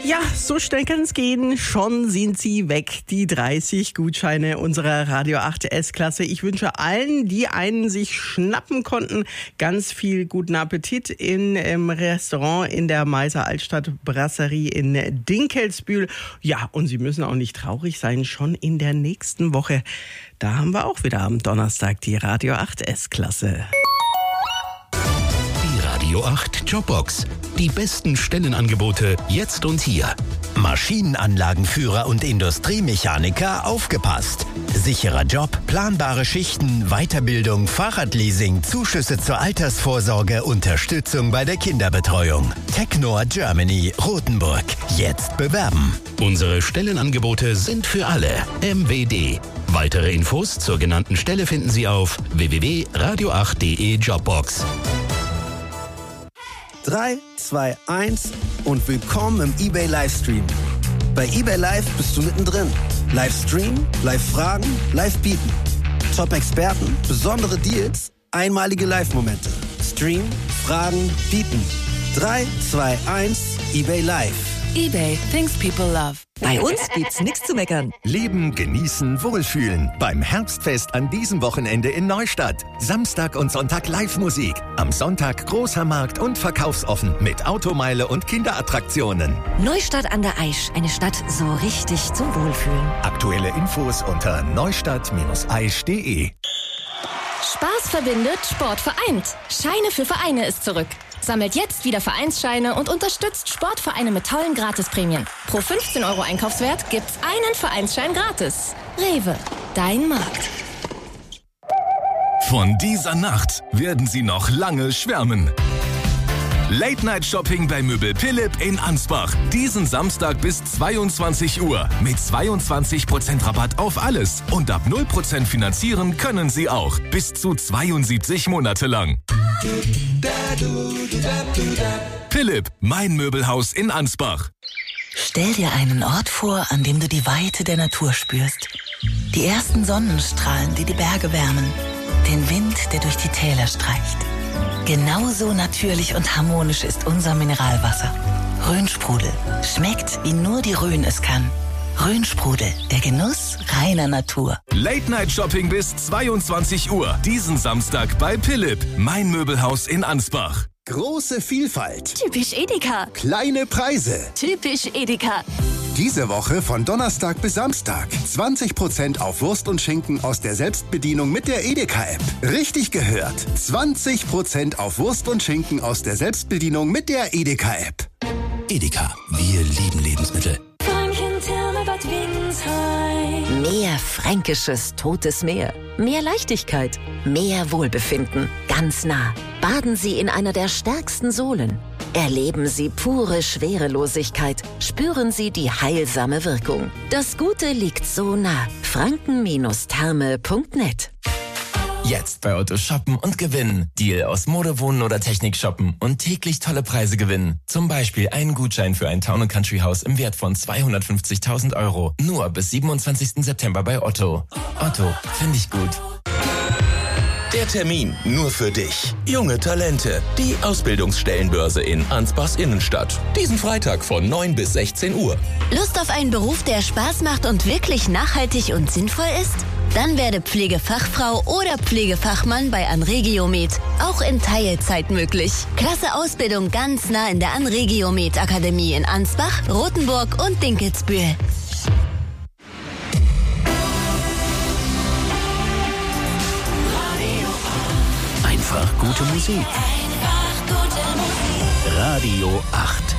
Ja, so schnell kann es gehen. Schon sind sie weg, die 30 Gutscheine unserer Radio 8 S-Klasse. Ich wünsche allen, die einen sich schnappen konnten, ganz viel guten Appetit im Restaurant in der Meiser Altstadt Brasserie in Dinkelsbühl. Ja, und Sie müssen auch nicht traurig sein, schon in der nächsten Woche. Da haben wir auch wieder am Donnerstag die Radio 8 S-Klasse. Radio 8 Jobbox. Die besten Stellenangebote jetzt und hier. Maschinenanlagenführer und Industriemechaniker, aufgepasst. Sicherer Job, planbare Schichten, Weiterbildung, Fahrradleasing, Zuschüsse zur Altersvorsorge, Unterstützung bei der Kinderbetreuung. Technor Germany, Rothenburg. Jetzt bewerben. Unsere Stellenangebote sind für alle. MWD. Weitere Infos zur genannten Stelle finden Sie auf www.radio8.de Jobbox. 3, 2, 1 und willkommen im eBay Livestream. Bei eBay Live bist du mittendrin. Livestream, Live-Fragen, Live-Bieten. Top-Experten, besondere Deals, einmalige Live-Momente. Stream, Fragen, Bieten. 3, 2, 1, eBay Live. eBay, things people love. Bei uns gibt's nichts zu meckern. Leben, genießen, wohlfühlen. Beim Herbstfest an diesem Wochenende in Neustadt. Samstag und Sonntag Live-Musik. Am Sonntag großer Markt und verkaufsoffen mit Automeile und Kinderattraktionen. Neustadt an der Aisch, eine Stadt so richtig zum Wohlfühlen. Aktuelle Infos unter neustadt-aisch.de. Spaß verbindet, Sport vereint. Scheine für Vereine ist zurück. Sammelt jetzt wieder Vereinsscheine und unterstützt Sportvereine mit tollen Gratisprämien. Pro 15 € Einkaufswert gibt's einen Vereinsschein gratis. Rewe, dein Markt. Von dieser Nacht werden Sie noch lange schwärmen. Late-Night-Shopping bei Möbel Philipp in Ansbach. Diesen Samstag bis 22 Uhr. Mit 22% Rabatt auf alles. Und ab 0% finanzieren können Sie auch. Bis zu 72 Monate lang. Philipp, mein Möbelhaus in Ansbach. Stell dir einen Ort vor, an dem du die Weite der Natur spürst. Die ersten Sonnenstrahlen, die die Berge wärmen. Den Wind, der durch die Täler streicht. Genauso natürlich und harmonisch ist unser Mineralwasser. Rhönsprudel. Schmeckt, wie nur die Rhön es kann. Rhönsprudel, der Genuss reiner Natur. Late-Night-Shopping bis 22 Uhr. Diesen Samstag bei Philipp, mein Möbelhaus in Ansbach. Große Vielfalt. Typisch Edeka. Kleine Preise. Typisch Edeka. Diese Woche von Donnerstag bis Samstag. 20% auf Wurst und Schinken aus der Selbstbedienung mit der Edeka-App. Richtig gehört. 20% auf Wurst und Schinken aus der Selbstbedienung mit der Edeka-App. Edeka, wir lieben Lebensmittel. Mehr fränkisches Totes Meer. Mehr Leichtigkeit. Mehr Wohlbefinden. Ganz nah. Baden Sie in einer der stärksten Sohlen. Erleben Sie pure Schwerelosigkeit. Spüren Sie die heilsame Wirkung. Das Gute liegt so nah. franken-therme.net. Jetzt bei Otto shoppen und gewinnen. Deal aus Mode, Wohnen oder Technik shoppen und täglich tolle Preise gewinnen. Zum Beispiel einen Gutschein für ein Town & Country Haus im Wert von 250.000 €. Nur bis 27. September bei Otto. Otto, finde ich gut. Der Termin nur für dich. Junge Talente. Die Ausbildungsstellenbörse in Ansbachs Innenstadt. Diesen Freitag von 9 bis 16 Uhr. Lust auf einen Beruf, der Spaß macht und wirklich nachhaltig und sinnvoll ist? Dann werde Pflegefachfrau oder Pflegefachmann bei Anregiomed. Auch in Teilzeit möglich. Klasse Ausbildung ganz nah in der Anregiomed Akademie in Ansbach, Rothenburg und Dinkelsbühl. Einfach gute Musik. Radio 8.